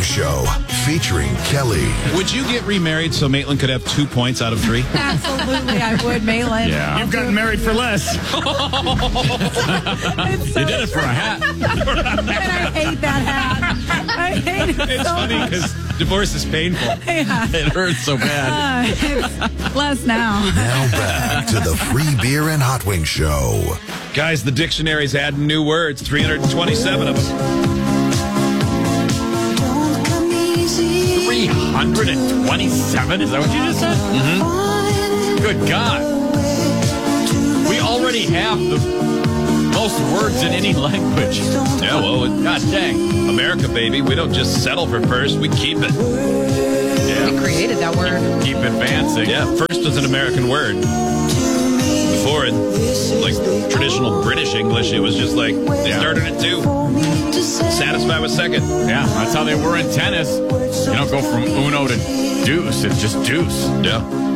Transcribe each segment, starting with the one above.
Wing Show, featuring Kelly. Would you get remarried so Maitland could have 2 points out of 3? Absolutely, I would, Maitland. Yeah. You've gotten married for less. You did it for a hat. And I hate that hat. I hate it It's so funny much. because divorce is painful. Yeah. It hurts so bad. It's less now. Now back to the Free Beer and Hot Wing Show. Guys, the dictionary's adding new words, 327 of them. 327? Is that what you just said? Mm-hmm. Good God. We already have the most words in any language. Yeah, well, God dang. America, baby. We don't just settle for first, we keep it. We created that word. Keep advancing. Yeah, first was an American word. Before, in like traditional British English, it was just like they started at 2. Satisfied with second. Yeah, that's how they were in tennis. You don't go from uno to deuce. It's just deuce. Yeah.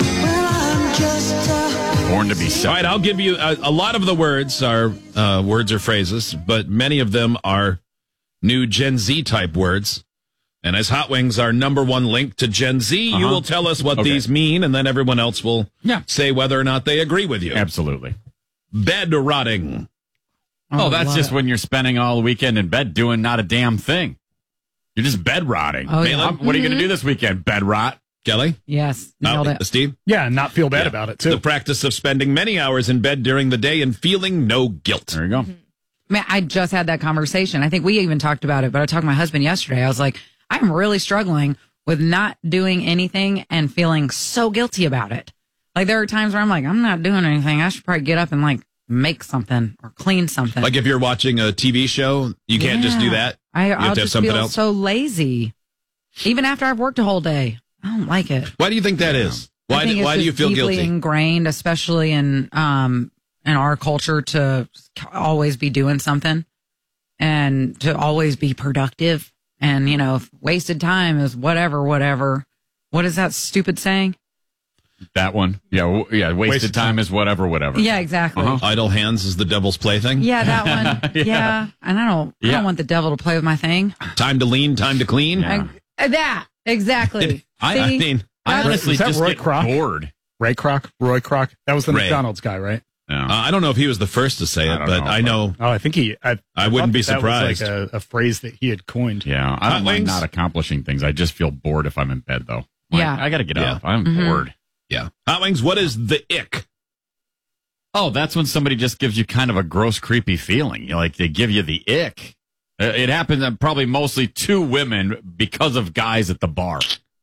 Born to be All second. right, I'll give you a lot of the words are words or phrases, but many of them are new Gen Z type words. And as Hot Wings are number one link to Gen Z, you will tell us what these mean, and then everyone else will say whether or not they agree with you. Absolutely. Bed rotting. Oh, that's just when you're spending all weekend in bed doing not a damn thing. You're just bed rotting. Oh, yeah. What are you going to do this weekend? Bed rot? Kelly? Yes, nailed it. Steve? Yeah, and not feel bad about it, too. The practice of spending many hours in bed during the day and feeling no guilt. There you go. Man, I just had that conversation. I think we even talked about it, but I talked to my husband yesterday. I was like, I'm really struggling with not doing anything and feeling so guilty about it. Like there are times where I'm like, I'm not doing anything. I should probably get up and like make something or clean something. Like if you're watching a TV show, you can't just do that. You I'll have to have just something feel else. so lazy. Even after I've worked a whole day. I don't like it. Why do you think that is? I think Why it's do you just feel deeply guilty? ingrained, especially in our culture, to always be doing something and to always be productive. And, you know, wasted time is whatever. What is that stupid saying? That one. Yeah, wasted time is whatever. Yeah, exactly. Idle hands is the devil's plaything. Yeah, that one. yeah. And I don't want the devil to play with my thing. Time to lean, time to clean. Yeah. That, exactly. I mean, I honestly Was that just Roy get Kroc? bored. Roy Kroc? That was the Ray. McDonald's guy, right? Yeah. I don't know if he was the first to say it, I don't but know, I know. Oh, I think I wouldn't be thought that was surprised. like a phrase that he had coined. Yeah, I Hot don't mind wings? not accomplishing things. I just feel bored if I'm in bed, though. Like, Yeah. I got to get Yeah. up. I'm bored. Yeah. Hot Wings, what is the ick? Oh, that's when somebody just gives you kind of a gross, creepy feeling. You know, like they give you the ick. It happens probably mostly to women because of guys at the bar.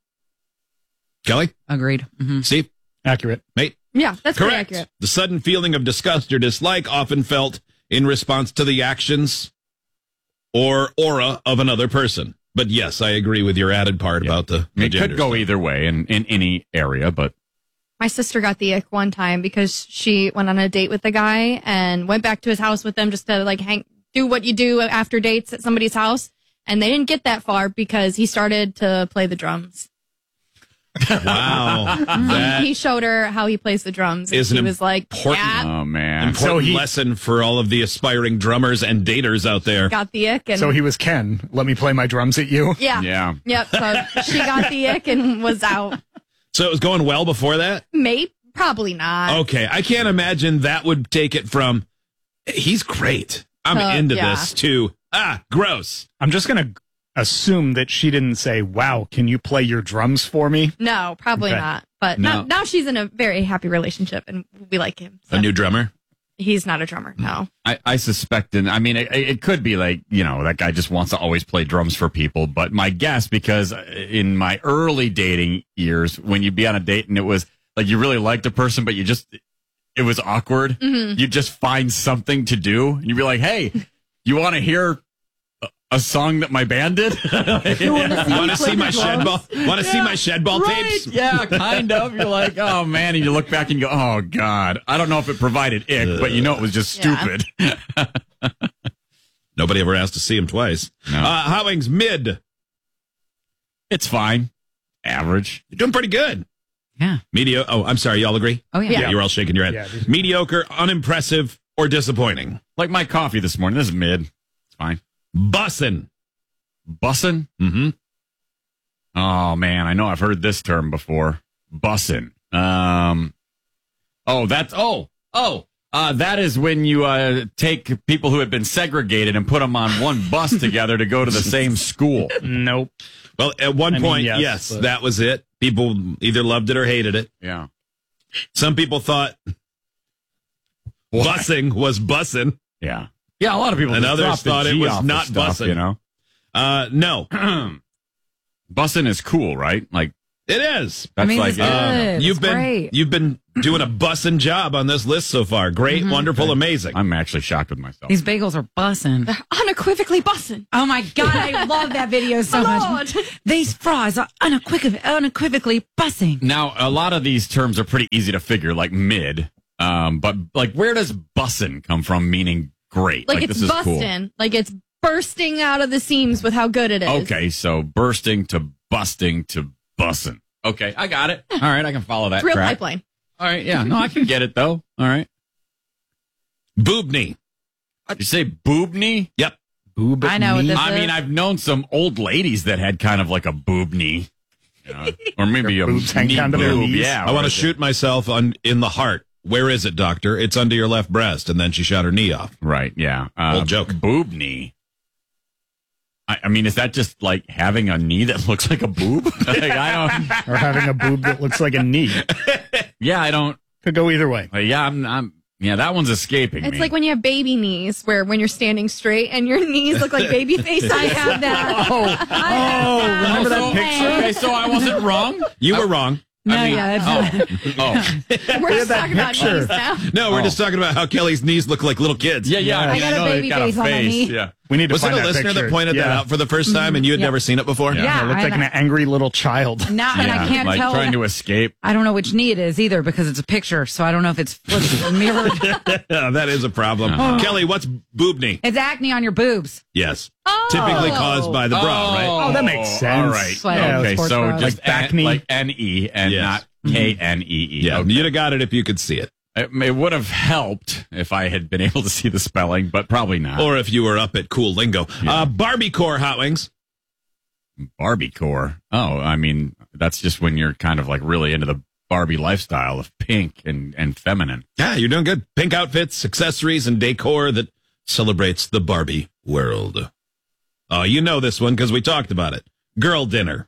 Kelly? Agreed. Mm-hmm. Steve? Accurate. Mate? Yeah, that's pretty Correct. accurate. The sudden feeling of disgust or dislike often felt in response to the actions or aura of another person. But yes, I agree with your added part about the I mean, it gender could go stuff. either way in any area, but My sister got the ick one time because she went on a date with a guy and went back to his house with them just to like do what you do after dates at somebody's house. And they didn't get that far because he started to play the drums. Wow. That He showed her how he plays the drums. And is an she was like, important- yeah, oh man. important So lesson for all of the aspiring drummers and daters out there. got the ick. And So he was Ken. Let me play my drums at you. yeah. Yeah. Yep. So she got the ick and was out. So it was going well before that? Maybe, probably not. Okay. I can't imagine that would take it from, he's great, I'm into yeah. this, to, gross. I'm just going to assume that she didn't say, wow, can you play your drums for me? No, probably Okay. not. But No. now she's in a very happy relationship and we like him. So A new drummer? he's not a drummer. No. I suspect, and I mean, it could be like, you know, that guy just wants to always play drums for people. But my guess, because in my early dating years, when you'd be on a date and it was like you really liked a person, but it was awkward, you just find something to do. And you'd be like, hey, you want to hear a song that my band did? Want to see my shed ball? Want to see my shed ball tapes? Yeah, kind of. You're like, oh man, and you look back and you go, oh god, I don't know if it provided ick, but you know it was just Yeah. stupid. Nobody ever asked to see him twice. No. Hot Wings mid. It's fine, average. You're doing pretty good. Yeah. Mediocre. Oh, I'm sorry. Y'all agree? Oh, yeah. Yeah. You're all shaking your head. Yeah, these- Mediocre, unimpressive, or disappointing. Like my coffee this morning. This is mid. It's fine. Bussin'. Bussin'? Mm-hmm. Oh, man, I know I've heard this term before. Bussin'. That is when you take people who have been segregated and put them on one bus together to go to the same school. Nope. Well, at one point, yes, yes, but- that was it. People either loved it or hated it. Yeah. Some people thought busing was bussin'. Yeah. Yeah, a lot of people And just others drop the thought it G was off the not stuff, bussin'. you know? No, Bussin' is cool, right? Like, it is. that's mean, like, it's good. You've It's been great. you've been doing a bussin' job on this list so far. Great, wonderful, amazing. I'm actually shocked with myself. These bagels are bussin'. Unequivocally bussin'. Oh my God, I love that video so much. These fries are unequivocally bussing. Now, a lot of these terms are pretty easy to figure, like mid. But like, where does bussin' come from? Meaning great. Like it's this is cool. bustin'. Like it's bursting out of the seams with how good it is. Okay, so bursting to busting to bussin'. Okay, I got it. All right, I can follow that. It's real track. pipeline. All right, yeah, no, I can get it though. All right. Boobney. Did you say boobney? Yep. Boob I know what knee. this I mean, I've known some old ladies that had kind of like a boob knee. Or maybe Their a boobs hang knee down to their boob. knees. Yeah. I want to whereas shoot myself in the heart. Where is it, doctor? It's under your left breast. And then she shot her knee off. Right, yeah. Old joke. Boob knee. I mean, is that just like having a knee that looks like a boob? Like, I don't. Or having a boob that looks like a knee. Yeah, I don't. Could go either way. Yeah, yeah, that one's escaping It's me. like when you have baby knees, where when you're standing straight and your knees look like baby faces. I have that. Remember that picture? Okay, so I wasn't wrong. You were wrong. No, I mean, yeah. We're just that talking about picture. knees now. No, we're just talking about how Kelly's knees look like little kids. Yeah. I got a know baby they've got face on my knee. Yeah. We need to Was it find a that listener picture. that pointed that out for the first time and you had Yeah. never seen it before? Yeah. It looked like an angry little child. Now, and I can't like tell. trying to escape. I don't know which knee it is either because it's a picture, so I don't know if it's flipped or mirrored. Yeah, that is a problem. Kelly, what's boobney? It's acne on your boobs. Yes. Typically caused by the bra, right? Oh, that makes sense. All right. Sweat. Yeah, Okay, sports so bras. just Like back knee. like N-E and Yes. not K-N-E-E. Yeah, Okay. you'd have got it if you could see it. It would have helped if I had been able to see the spelling, but probably not. Or if you were up at Cool Lingo. Barbie Core Hot Wings. Barbie-core. Oh, I mean, that's just when you're kind of like really into the Barbie lifestyle of pink and feminine. Yeah, you're doing good. Pink outfits, accessories, and decor that celebrates the Barbie world. Oh, you know this one because we talked about it. Girl dinner.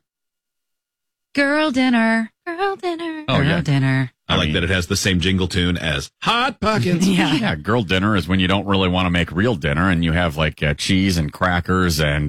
Girl dinner. Girl dinner. Oh, Girl yeah. dinner. I like that it has the same jingle tune as Hot Pockets. Yeah. Yeah, girl dinner is when you don't really want to make real dinner and you have like cheese and crackers and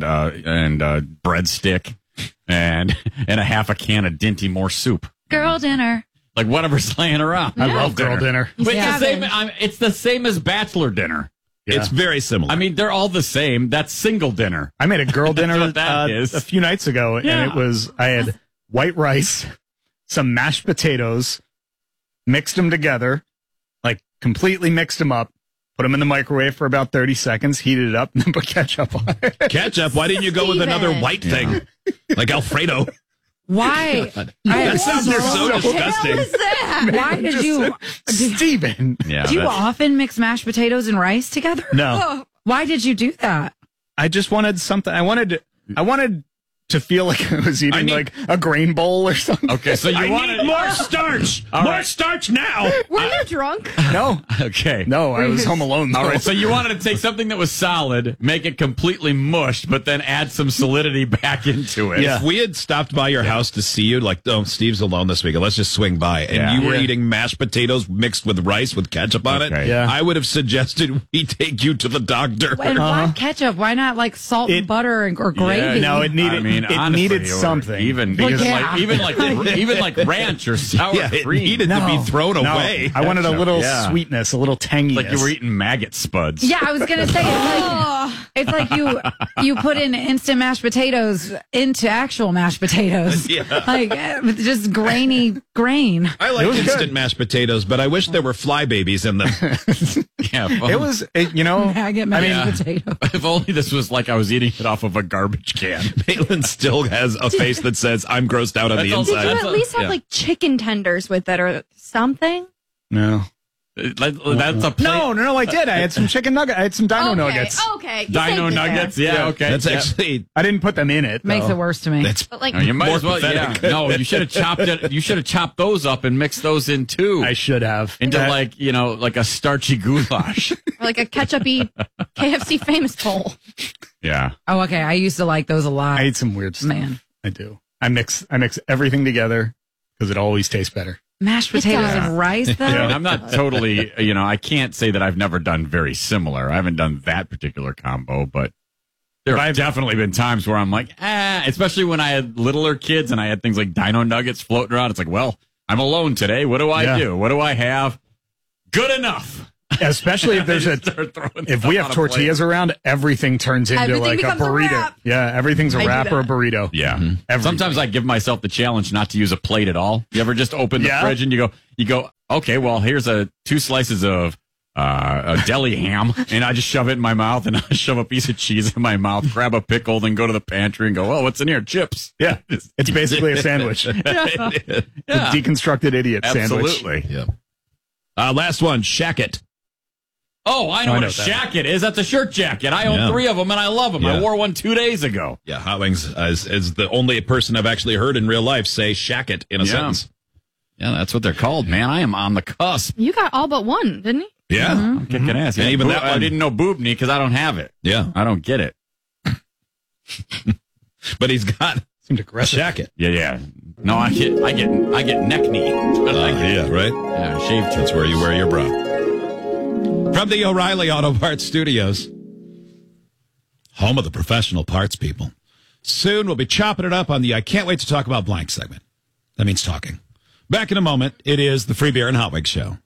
breadstick and a half a can of Dinty Moore soup. Girl dinner. Like whatever's laying around. I love girl dinner. But Yeah. it's the same as bachelor dinner. Yeah. It's very similar. I mean, they're all the same. That's single dinner. I made a girl dinner what that is. a few nights ago, Yeah. and it was I had white rice, some mashed potatoes, mixed them together, like completely mixed them up, put them in the microwave for about 30 seconds, heated it up, and then put ketchup on it. Ketchup. Why didn't you go with another Steven. white thing? Like Alfredo. Why? That sounds so so- disgusting. What's that? Why did you? Steven. Yeah. Do you that's- often mix mashed potatoes and rice together? No, Why did you do that? I just wanted something. I wanted to feel like I was eating need- like a grain bowl or something. Okay, so you I want need more starch. More right. starch now. Were you drunk? No, Okay. no, I was home alone. All though. right, so you wanted to take something that was solid, make it completely mushed, but then add some solidity back into it. Yeah. If we had stopped by your house to see you, like, oh, Steve's alone this weekend, let's just swing by, and Yeah. you were Yeah. eating mashed potatoes mixed with rice with ketchup on it, Okay. Yeah. I would have suggested we take you to the doctor. And why ketchup? Why not like salt and It- butter or gravy? no, it needed- it honestly, needed or something. Even Because- even like ranch or sour Yeah, it cream. needed to be thrown No, away. I wanted a little Yeah. sweetness, a little tanginess. like you were eating maggot spuds. Yeah, I was gonna say it's like you put in instant mashed potatoes into actual mashed potatoes. Yeah. Like with just grainy grain. I like was instant good. mashed potatoes, but I wish there were fly babies in them. Yeah, It was, you know, Maggot mashed potato. If only this was like I was eating it off of a garbage can. Malin still has a face that says, I'm grossed out on the That's all- Did inside. you That's at least have yeah. like chicken tenders with it or something? no. That's a plate. No, I did. I had some chicken nuggets. I had some dino nuggets. Okay. You Dino saved it there. nuggets. Yeah, okay. That's yeah. actually I didn't put them in it. Makes though. it worse to me. that's But like, No, you might More as well. pathetic. Yeah. No, you should have chopped it. You should have chopped those up and mixed those in too. I should have. Into That- like a starchy goulash. or like a ketchup-y KFC famous bowl. Yeah. Oh, okay. I used to like those a lot. I ate some weird stuff. Man. I do. I mix everything together because it always tastes better. Mashed potatoes does. and rice, though? I mean, I'm not totally, I can't say that I've never done very similar. I haven't done that particular combo, but there have definitely been times where I'm like, especially when I had littler kids and I had things like dino nuggets floating around. It's like, well, I'm alone today. What do I do? What do I have? Good enough. Yeah, especially if there's if we have tortillas around, everything turns into Everything like a becomes a burrito. wrap. Yeah, everything's a I do wrap or a that. burrito. Yeah. Everything. Sometimes I give myself the challenge not to use a plate at all. You ever just open the fridge and you go, okay, well, here's 2 slices of a deli ham, and I just shove it in my mouth, and I shove a piece of cheese in my mouth, grab a pickle, then go to the pantry and go, oh, what's in here? Chips. Yeah, it's basically a sandwich. It's a deconstructed idiot sandwich. Absolutely. yeah. Last one, Shack It. Oh, I know what a what that shacket is. That's a shirt jacket. I own Yeah. 3 of them, and I love them. Yeah. I wore one 2 days ago. Yeah, Hot Wings is the only person I've actually heard in real life say Shack It in a sentence. Yeah, that's what they're called, man. I am on the cusp. You got all but one, didn't you? Yeah. I'm kicking ass. And Yeah, even that I one- didn't know boobney because I don't have it. Yeah. I don't get it. But he's got Seemed a aggressive. Shack It. Yeah. No, I get neck knee. Yeah, right? Yeah, shaved. That's where you wear your bra. From the O'Reilly Auto Parts Studios, home of the professional parts people. Soon we'll be chopping it up on the I Can't Wait to Talk About Blank segment. That means talking. Back in a moment, it is the Free Beer and Hot Wings Show.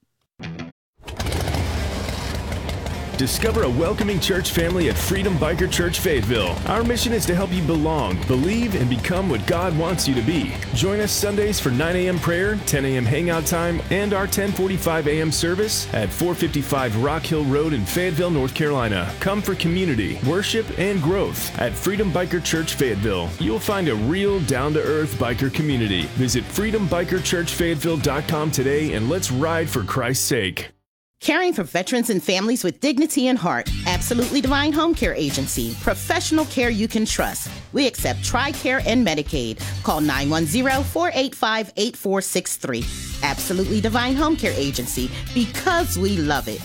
Discover a welcoming church family at Freedom Biker Church Fayetteville. Our mission is to help you belong, believe, and become what God wants you to be. Join us Sundays for 9 a.m. prayer, 10 a.m. hangout time, and our 10:45 a.m. service at 455 Rock Hill Road in Fayetteville, North Carolina. Come for community, worship, and growth at Freedom Biker Church Fayetteville. You'll find a real down-to-earth biker community. Visit freedombikerchurchfayetteville.com today and let's ride for Christ's sake. Caring for veterans and families with dignity and heart. Absolutely Divine Home Care Agency. Professional care you can trust. We accept TRICARE and Medicaid. Call 910-485-8463. Absolutely Divine Home Care Agency. Because we love it.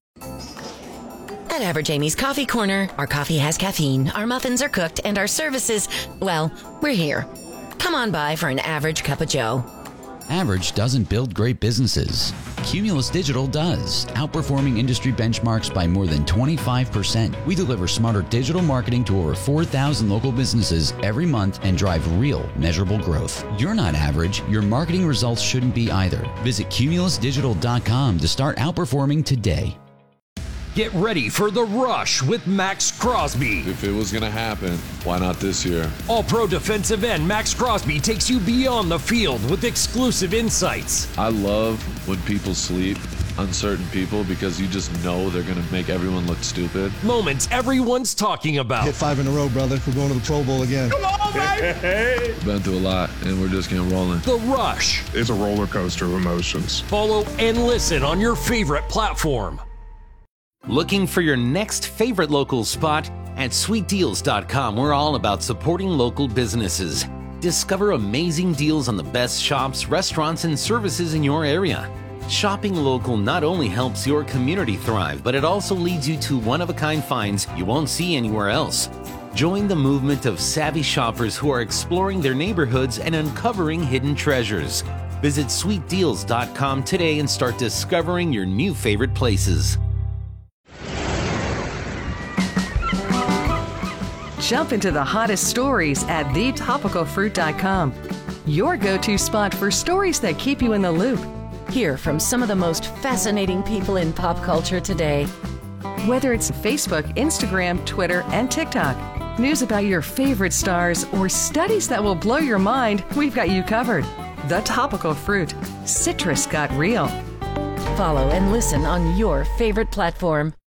At Average Amy's Coffee Corner, our coffee has caffeine, our muffins are cooked, and our services, well, we're here. Come on by for an average cup of joe. Average doesn't build great businesses. Cumulus Digital does, outperforming industry benchmarks by more than 25%. We deliver smarter digital marketing to over 4,000 local businesses every month and drive real, measurable growth. You're not average. Your marketing results shouldn't be either. Visit cumulusdigital.com to start outperforming today. Get ready for The Rush with Max Crosby. If it was going to happen, why not this year? All-pro defensive end Max Crosby takes you beyond the field with exclusive insights. I love when people sleep on certain people because you just know they're going to make everyone look stupid. Moments everyone's talking about. Hit 5 in a row, brother. We're going to the Pro Bowl again. Come on, baby! Been through a lot, and we're just getting rolling. The Rush. It's a roller coaster of emotions. Follow and listen on your favorite platform. Looking for your next favorite local spot? At sweetdeals.com, we're all about supporting local businesses. Discover amazing deals on the best shops, restaurants, and services in your area. Shopping local not only helps your community thrive, but it also leads you to one-of-a-kind finds you won't see anywhere else. Join the movement of savvy shoppers who are exploring their neighborhoods and uncovering hidden treasures. Visit sweetdeals.com today and start discovering your new favorite places. Jump into the hottest stories at thetopicalfruit.com. Your go-to spot for stories that keep you in the loop. Hear from some of the most fascinating people in pop culture today. Whether it's Facebook, Instagram, Twitter, and TikTok, news about your favorite stars, or studies that will blow your mind, we've got you covered. The Topical Fruit. Citrus got real. Follow and listen on your favorite platform.